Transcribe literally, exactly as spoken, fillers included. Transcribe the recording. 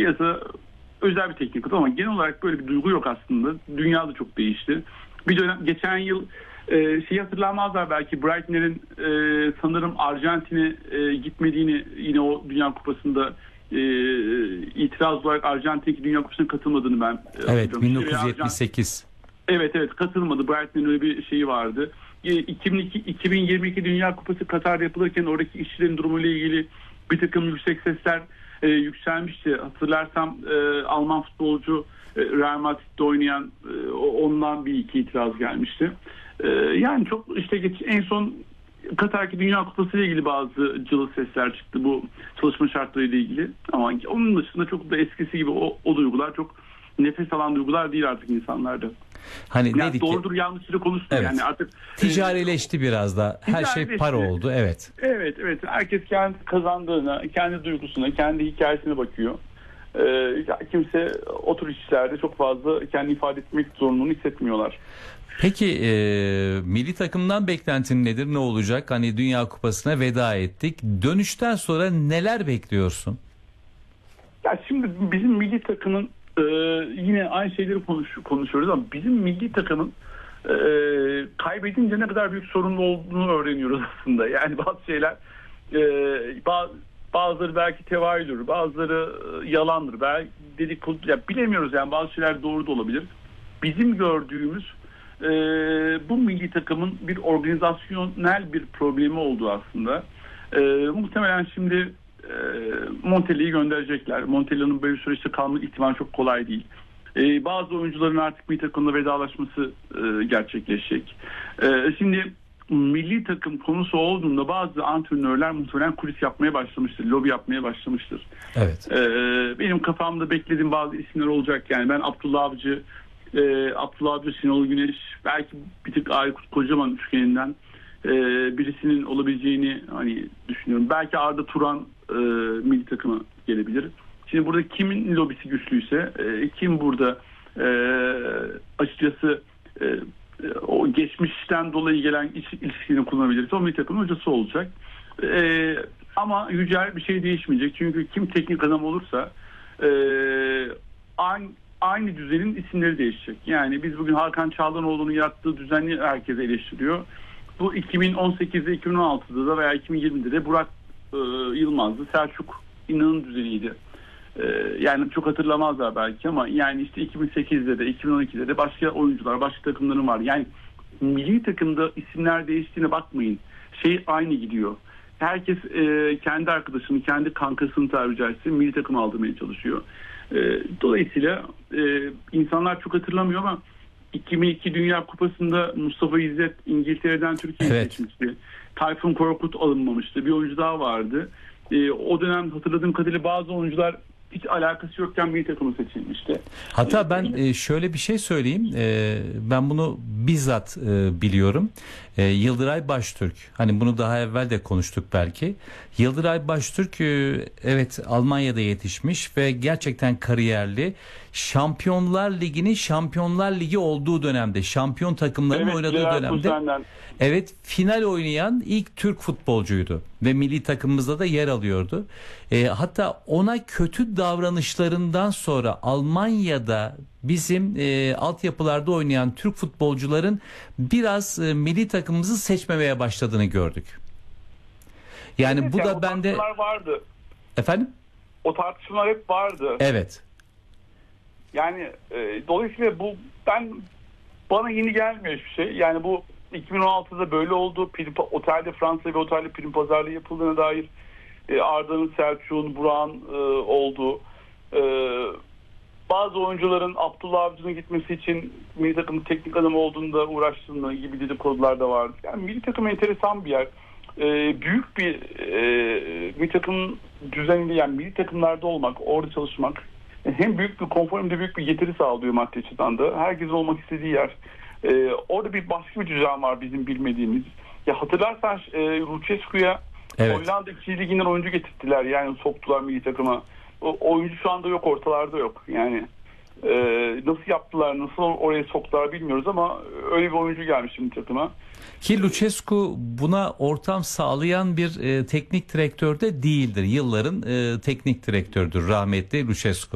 Piyasa özel bir teknik ama genel olarak böyle bir duygu yok aslında. Dünya da çok değişti. Bir dönem geçen yıl e, şeyi hatırlamazlar belki, Breitner'in e, sanırım Arjantin'e e, gitmediğini, yine o Dünya Kupası'nda e, itiraz olarak Arjantin'deki Dünya Kupası'na katılmadığını ben e, Evet, bin dokuz yüz yetmiş sekiz. Evet evet katılmadı. Breitner'in öyle bir şeyi vardı. iki bin iki, iki bin yirmi iki Dünya Kupası Katar'da yapılırken oradaki işçilerin durumuyla ilgili bir takım yüksek sesler e, yükselmişti. Hatırlarsam e, Alman futbolcu e, Real Madrid'de oynayan e, ondan bir iki itiraz gelmişti. E, yani çok işte geç, en son Katar'daki Dünya Kupası ile ilgili bazı cılız sesler çıktı bu çalışma şartları ile ilgili. Ama onun dışında çok da eskisi gibi o, o duygular çok nefes alan duygular değil artık insanlarda. Hani yani dedik doğrudur ki, yanlışıyla konuştuk evet, yani artık ticarileşti biraz da. Her şey para oldu. Evet. Evet evet. Herkes kendi kazandığına, kendi duygusuna, kendi hikayesine bakıyor. Ee, kimse o tür işlerde çok fazla kendi ifade etmek zorunluluğunu hissetmiyorlar. Peki e, milli takımdan beklentin nedir? Ne olacak? Hani Dünya Kupası'na veda ettik. Dönüşten sonra neler bekliyorsun? Ya şimdi bizim milli takımın e, yine aynı şeyleri konuş, konuşuyoruz ama bizim milli takımın e, kaybedince ne kadar büyük sorunlu olduğunu öğreniyoruz aslında. Yani bazı şeyler e, bazı, bazıları belki tevaüldür, bazıları yalandır. Belki dedikodu, ya bilemiyoruz yani, bazı şeyler doğru da olabilir. Bizim gördüğümüz e, bu milli takımın bir organizasyonel bir problemi olduğu aslında. E, muhtemelen şimdi Montella'yı gönderecekler. Montella'nın böyle bir süreçte kalma ihtimali çok kolay değil. Ee, bazı oyuncuların artık milli takımla vedalaşması e, gerçekleşecek. Ee, şimdi milli takım konusu olduğunda bazı antrenörler muhtemelen kulis yapmaya başlamıştır. Lobi yapmaya başlamıştır. Evet. Ee, benim kafamda beklediğim bazı isimler olacak. Yani ben Abdullah Avcı, e, Abdullah Avcı, Şenol Güneş, belki bir tık Aykut Kocaman üçgeninden e, birisinin olabileceğini hani düşünüyorum. Belki Arda Turan e, milli takıma gelebilir. Şimdi burada kimin lobisi güçlüyse, e, kim burada e, açıkçası e, o geçmişten dolayı gelen iş, ilişkini kullanabilirse o milli takımın hocası olacak. E, ama Yücel bir şey değişmeyecek. Çünkü kim teknik adam olursa e, aynı, aynı düzenin isimleri değişecek. Yani biz bugün Hakan Çağlanoğlu'nun yarattığı düzeni herkes eleştiriyor. Bu iki bin on sekizde, iki bin on altıda da veya iki bin yirmide de Burak e, Yılmaz'dı. Selçuk İnan'ın düzeniydi. E, yani çok hatırlamazlar belki ama yani işte iki bin sekizde de, iki bin on ikide de başka oyuncular, başka takımların var. Yani milli takımda isimler değiştiğine bakmayın. Şey aynı gidiyor. Herkes e, kendi arkadaşını, kendi kankasını tabiri caizse milli takıma aldırmaya çalışıyor. E, dolayısıyla e, insanlar çok hatırlamıyor ama iki bin iki Dünya Kupası'nda Mustafa İzzet İngiltere'den Türkiye'ye evet. seçmişti. Tayfun Korkut alınmamıştı. Bir oyuncu daha vardı. E, o dönem hatırladığım kadarıyla bazı oyuncular hiç alakası yokken milli takımı seçilmişti. Hatta ben e, şöyle bir şey söyleyeyim. E, ben bunu bizzat e, biliyorum. E, Yıldıray Baştürk. Hani bunu daha evvel de konuştuk belki. Yıldıray Baştürk e, evet Almanya'da yetişmiş ve gerçekten kariyerli. Şampiyonlar Ligi'nin Şampiyonlar Ligi olduğu dönemde, şampiyon takımların evet, oynadığı dönemde senden. Evet, final oynayan ilk Türk futbolcuydu ve milli takımımızda da yer alıyordu. E, hatta ona kötü davranışlarından sonra Almanya'da bizim e, altyapılarda oynayan Türk futbolcuların biraz e, milli takımımızı seçmemeye başladığını gördük. Yani evet, bu yani da bende vardı. Efendim? O tartışmalar hep vardı. Evet. Yani e, dolayısıyla bu ben bana yeni gelmiyor hiçbir şey. Yani bu iki bin on altıda böyle oldu. Prim, otelde Fransa ve otelde prim pazarlığı yapıldığına dair e, Arda'nın, Selçuk'un, Burak'ın e, olduğu. E, bazı oyuncuların Abdullah Avcı'nın gitmesi için milli takımın teknik adamı olduğunda uğraştığında gibi dedikodular da vardı. Yani milli takım enteresan bir yer. E, büyük bir e, milli takım düzeninde, yani milli takımlarda olmak, orada çalışmak hem büyük bir konfor hem de büyük bir getiri sağlıyor maddi açıdan da. Herkesin olmak istediği yer. Ee, orada bir başka bir düzen var bizim bilmediğimiz. Ya hatırlarsan e, Lucescu'ya evet. Hollanda ikinci liginden oyuncu getirttiler. Yani soktular milli takıma. O oyuncu şu anda yok, ortalarda yok. Yani e, nasıl yaptılar, nasıl oraya soktular bilmiyoruz ama öyle bir oyuncu gelmiş milli takıma. Ki Lucescu buna ortam sağlayan bir e, teknik direktör de değildir. Yılların e, teknik direktördür rahmetli Lucescu.